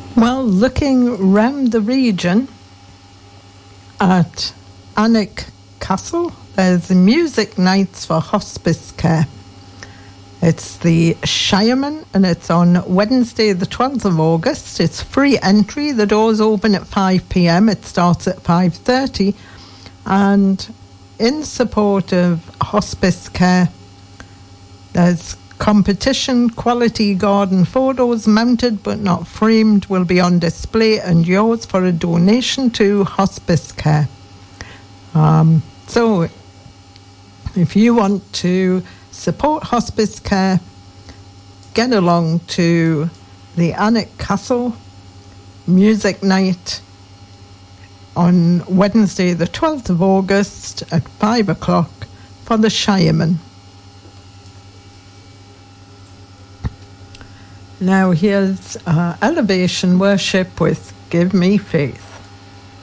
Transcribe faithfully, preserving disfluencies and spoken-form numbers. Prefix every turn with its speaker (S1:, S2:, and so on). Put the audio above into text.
S1: Well, looking round the region at Alnwick Castle, there's the music nights for hospice care. It's the Shireman, and it's on Wednesday the twelfth of August. It's free entry. The doors open at five p.m. It starts at five thirty. And in support of hospice care, there's competition. Quality garden photos, mounted but not framed, will be on display and yours for a donation to hospice care. Um, so if you want to support hospice care, get along to the Alnwick Castle Music Night on Wednesday the twelfth of August at five o'clock for the Shireman. Now here's uh, Elevation Worship with Give Me Faith.